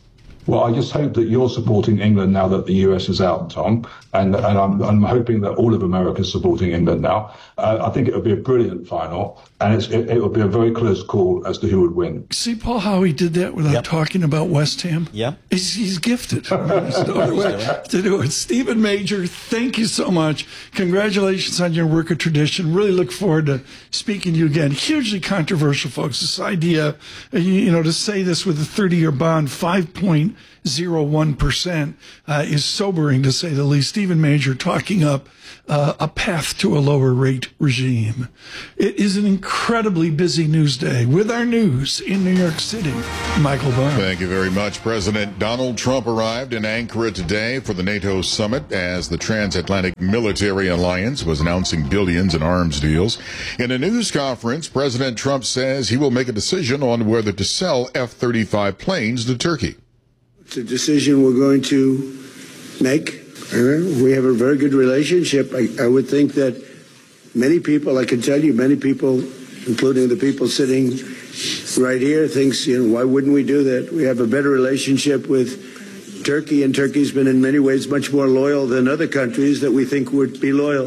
Well, I just hope that you're supporting England now that the US is out, Tom, and I'm hoping that all of America is supporting England now. I think it would be a brilliant final, and it would be a very close call as to who would win. See, Paul, how he did that without talking about West Ham? Yeah. He's gifted. There's no other way to do it. Stephen Major, thank you so much. Congratulations on your work of tradition. Really look forward to speaking to you again. Hugely controversial, folks. This idea, to say this with a 30-year bond, 5.01% is sobering, to say the least. Stephen Major talking up a path to a lower rate regime. It is an incredibly busy news day with our news in New York City. Michael Barr. Thank you very much. President Donald Trump arrived in Ankara today for the NATO summit as the Transatlantic Military Alliance was announcing billions in arms deals. In a news conference, President Trump says he will make a decision on whether to sell F-35 planes to Turkey. It's a decision we're going to make. We have a very good relationship. I would think that many people, I can tell you, many people, including the people sitting right here, thinks, why wouldn't we do that? We have a better relationship with Turkey, and Turkey's been in many ways much more loyal than other countries that we think would be loyal.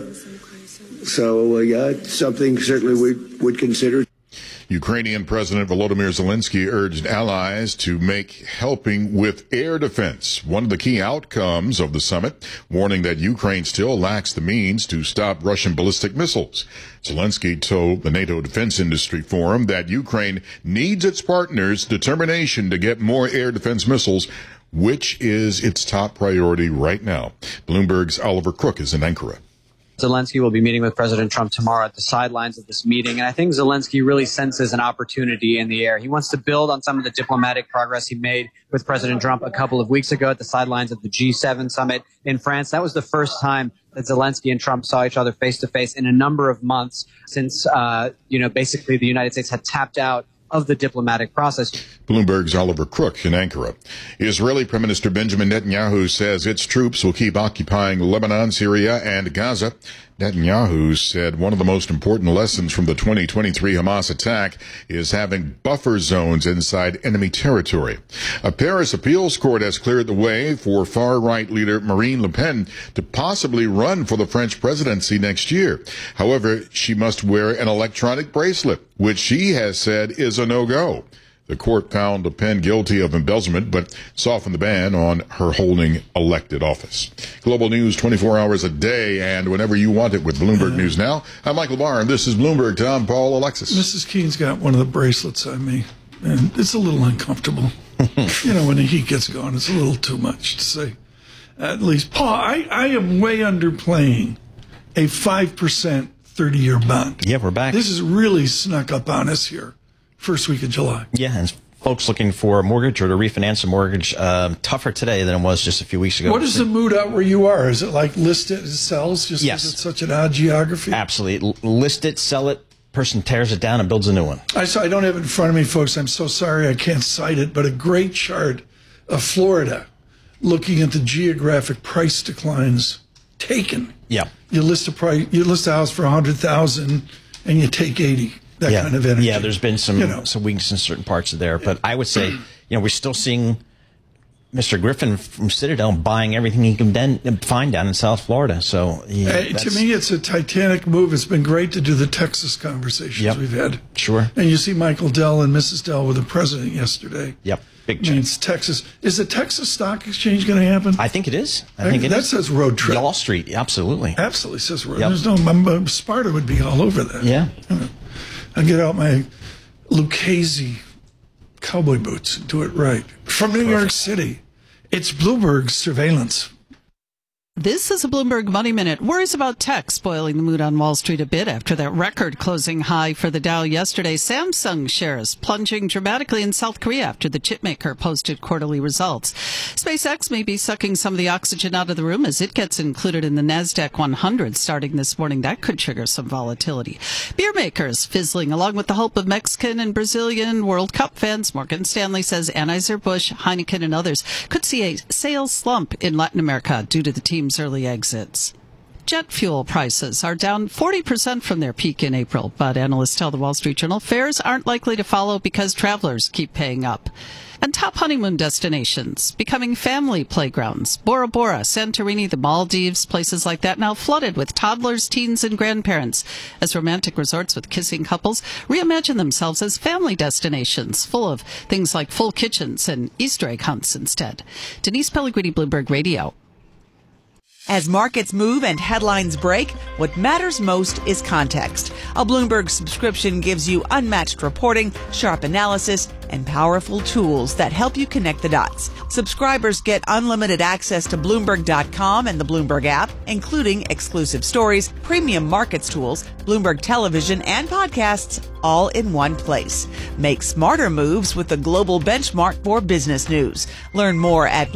So, it's something certainly we would consider. Ukrainian President Volodymyr Zelensky urged allies to make helping with air defense one of the key outcomes of the summit, warning that Ukraine still lacks the means to stop Russian ballistic missiles. Zelensky told the NATO Defense Industry Forum that Ukraine needs its partners' determination to get more air defense missiles, which is its top priority right now. Bloomberg's Oliver Crook is in Ankara. Zelensky will be meeting with President Trump tomorrow at the sidelines of this meeting. And I think Zelensky really senses an opportunity in the air. He wants to build on some of the diplomatic progress he made with President Trump a couple of weeks ago at the sidelines of the G7 summit in France. That was the first time that Zelensky and Trump saw each other face to face in a number of months since, basically the United States had tapped out of the diplomatic process. Bloomberg's Oliver Crook in Ankara. Israeli Prime Minister Benjamin Netanyahu says its troops will keep occupying Lebanon, Syria, and Gaza. Netanyahu said one of the most important lessons from the 2023 Hamas attack is having buffer zones inside enemy territory. A Paris appeals court has cleared the way for far-right leader Marine Le Pen to possibly run for the French presidency next year. However, she must wear an electronic bracelet, which she has said is a no-go. The court found Le Pen guilty of embezzlement, but softened the ban on her holding elected office. Global news 24 hours a day and whenever you want it with Bloomberg News Now. I'm Michael Barr, and this is Bloomberg. Tom, Paul, Alexis. Mrs. Keene's got one of the bracelets on me, and it's a little uncomfortable. When the heat gets going, it's a little too much to say. At least, Paul, I am way underplaying a 5% 30-year bond. Yeah, we're back. This has really snuck up on us here. First week of July. Yeah, and folks looking for a mortgage or to refinance a mortgage, tougher today than it was just a few weeks ago. What is the mood out where you are? Is it like list it, it sells, just because it's such an odd geography? Absolutely. List it, sell it, person tears it down and builds a new one. I don't have it in front of me, folks. I'm so sorry I can't cite it, but a great chart of Florida looking at the geographic price declines taken. Yeah. You list a house for $100,000 and you take 80. That kind of energy. Yeah, there's been some weakness in certain parts of there. But I would say, we're still seeing Mr. Griffin from Citadel buying everything he can find down in South Florida. So to me, it's a titanic move. It's been great to do the Texas conversations we've had. Sure. And you see Michael Dell and Mrs. Dell with the president yesterday. Yep. Big change. It's Texas. Is the Texas Stock Exchange going to happen? I think it is. I think that says road trip. Wall Street. Absolutely. Absolutely says road. Yep. There's no Sparta would be all over that. Yeah. I get out my Lucchese cowboy boots and do it right. From New York City, it's Bloomberg Surveillance. This is a Bloomberg Money Minute. Worries about tech spoiling the mood on Wall Street a bit after that record closing high for the Dow yesterday. Samsung shares plunging dramatically in South Korea after the chipmaker posted quarterly results. SpaceX may be sucking some of the oxygen out of the room as it gets included in the NASDAQ 100 starting this morning. That could trigger some volatility. Beer makers fizzling along with the hope of Mexican and Brazilian World Cup fans. Morgan Stanley says Anheuser-Busch, Heineken, and others could see a sales slump in Latin America due to the team's early exits. Jet fuel prices are down 40% from their peak in April, but analysts tell the Wall Street Journal fares aren't likely to follow because travelers keep paying up. And top honeymoon destinations becoming family playgrounds. Bora Bora, Santorini, the Maldives, places like that now flooded with toddlers, teens, and grandparents as romantic resorts with kissing couples reimagine themselves as family destinations full of things like full kitchens and Easter egg hunts instead. Denise Pellegrini, Bloomberg Radio. As markets move and headlines break, what matters most is context. A Bloomberg subscription gives you unmatched reporting, sharp analysis, and powerful tools that help you connect the dots. Subscribers get unlimited access to Bloomberg.com and the Bloomberg app, including exclusive stories, premium markets tools, Bloomberg television, and podcasts, all in one place. Make smarter moves with the global benchmark for business news. Learn more at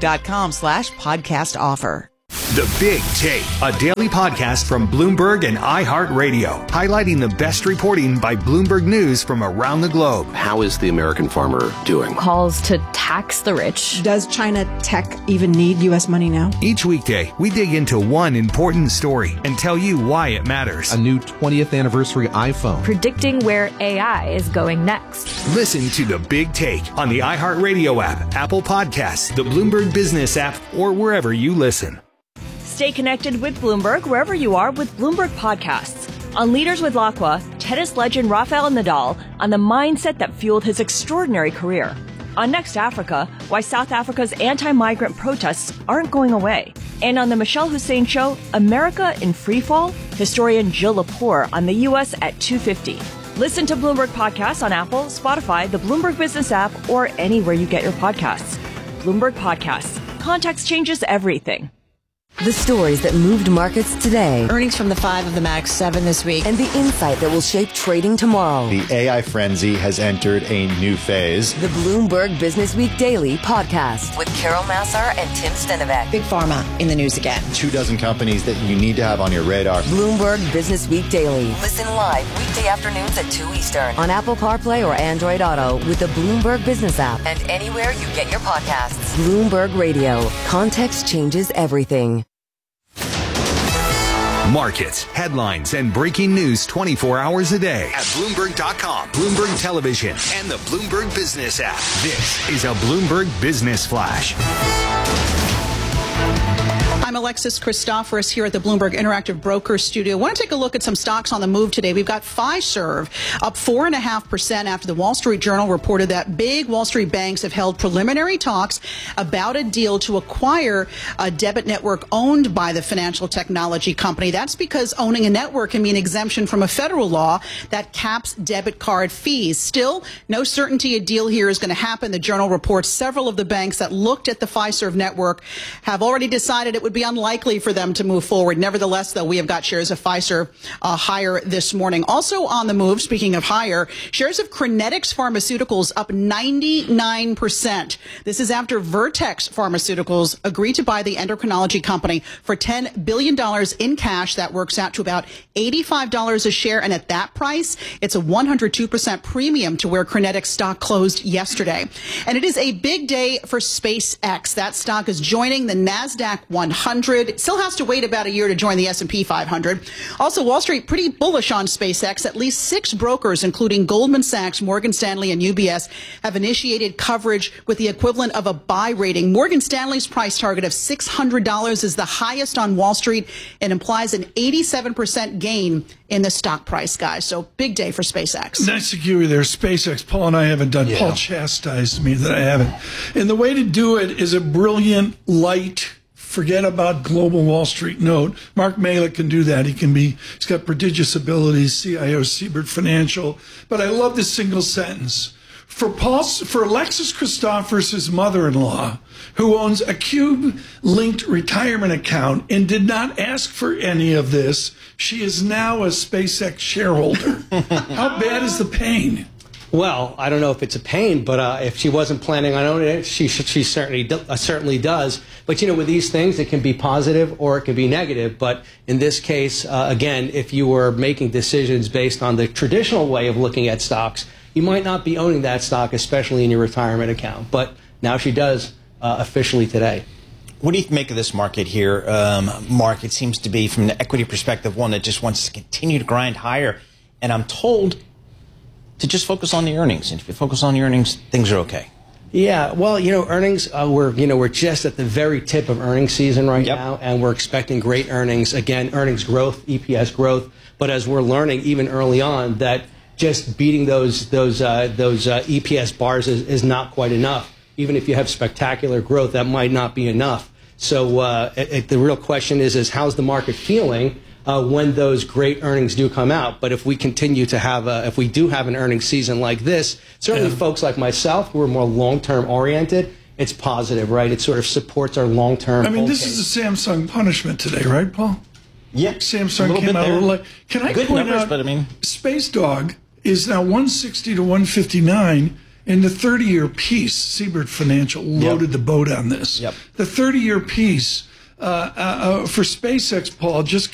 Bloomberg.com/podcast offer. The Big Take, a daily podcast from Bloomberg and iHeartRadio, highlighting the best reporting by Bloomberg News from around the globe. How is the American farmer doing? Calls to tax the rich. Does China tech even need U.S. money now? Each weekday, we dig into one important story and tell you why it matters. A new 20th anniversary iPhone. Predicting where AI is going next. Listen to The Big Take on the iHeartRadio app, Apple Podcasts, the Bloomberg Business app, or wherever you listen. Stay connected with Bloomberg wherever you are with Bloomberg Podcasts. On Leaders with Lacqua, tennis legend Rafael Nadal on the mindset that fueled his extraordinary career. On Next Africa, why South Africa's anti-migrant protests aren't going away. And on the Michelle Hussein Show, America in Freefall, historian Jill Lepore on the U.S. at 250. Listen to Bloomberg Podcasts on Apple, Spotify, the Bloomberg Business app, or anywhere you get your podcasts. Bloomberg Podcasts. Context changes everything. The stories that moved markets today. Earnings from the 5 of the Max 7 this week. And the insight that will shape trading tomorrow. The AI frenzy has entered a new phase. The Bloomberg Business Week Daily podcast with Carol Massar and Tim Stenovec. Big Pharma in the news again. 24 companies that you need to have on your radar. Bloomberg Business Week Daily. Listen live weekday afternoons at 2 Eastern on Apple CarPlay or Android Auto with the Bloomberg Business app and anywhere you get your podcasts. Bloomberg Radio. Context changes everything. Markets, headlines, and breaking news 24 hours a day at Bloomberg.com, Bloomberg Television, and the Bloomberg Business app. This is a Bloomberg Business Flash. I'm Alexis Christoforous here at the Bloomberg Interactive Brokers Studio. I want to take a look at some stocks on the move today. We've got Fiserv up 4.5% after the Wall Street Journal reported that big Wall Street banks have held preliminary talks about a deal to acquire a debit network owned by the financial technology company. That's because owning a network can mean exemption from a federal law that caps debit card fees. Still, no certainty a deal here is going to happen. The Journal reports several of the banks that looked at the Fiserv network have already decided it would be unlikely for them to move forward. Nevertheless, though, we have got shares of Fiserv higher this morning. Also on the move, speaking of higher, shares of Crinetics Pharmaceuticals up 99%. This is after Vertex Pharmaceuticals agreed to buy the endocrinology company for $10 billion in cash. That works out to about $85 a share. And at that price, it's a 102% premium to where Crinetics stock closed yesterday. And it is a big day for SpaceX. That stock is joining the NASDAQ 100. Still has to wait about a year to join the S&P 500. Also, Wall Street pretty bullish on SpaceX. At least 6 brokers, including Goldman Sachs, Morgan Stanley, and UBS, have initiated coverage with the equivalent of a buy rating. Morgan Stanley's price target of $600 is the highest on Wall Street and implies an 87% gain in the stock price, guys. So big day for SpaceX. Nice to hear you there, SpaceX. Paul and I haven't done. Yeah. Paul chastised me that I haven't. And the way to do it is a brilliant, light, forget about global Wall Street note. Mark Malek can do that. He's got prodigious abilities, CIO, Siebert Financial. But I love this single sentence. For Alexis Christoforous' mother-in-law, who owns a Cube-linked retirement account and did not ask for any of this, she is now a SpaceX shareholder. How bad is the pain? Well, I don't know if it's a pain, but if she wasn't planning on owning it, she certainly does. But, with these things, it can be positive or it can be negative. But in this case, again, if you were making decisions based on the traditional way of looking at stocks, you might not be owning that stock, especially in your retirement account. But now she does officially today. What do you make of this market here, Mark? It seems to be, from the equity perspective, one that just wants to continue to grind higher. And I'm told to just focus on the earnings. And if you focus on the earnings, things are okay. Yeah, well, earnings, we're just at the very tip of earnings season right now, and we're expecting great earnings. Again, earnings growth, EPS growth. But as we're learning even early on, that just beating those EPS bars is not quite enough. Even if you have spectacular growth, that might not be enough. So the real question is how's the market feeling when those great earnings do come out? But if we continue to have if we do have an earnings season like this, certainly folks like myself who are more long-term oriented, it's positive, right? It sort of supports our long-term. I mean, this is a Samsung punishment today, right, Paul? Yeah, Samsung came out a little late. Can I Good point numbers, out? but I mean, Space Dog is now 160 to 159, and the 30-year piece. Siebert Financial loaded the boat on this. The 30-year piece for SpaceX, Paul, just